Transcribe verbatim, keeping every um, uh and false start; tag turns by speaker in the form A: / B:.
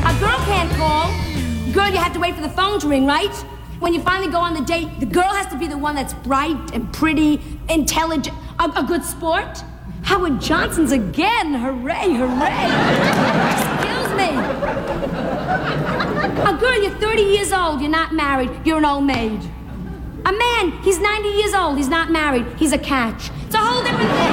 A: A girl can't call. Girl, you have to wait for the phone to ring, right? When you finally go on the date, the girl has to be the one that's bright and pretty, intelligent, a, a good sport. Howard Johnson's again. Hooray, hooray. Excuse me. A girl, you're thirty years old, you're not married, you're an old maid. A man, he's ninety years old, he's not married, he's a catch. It's a whole different thing.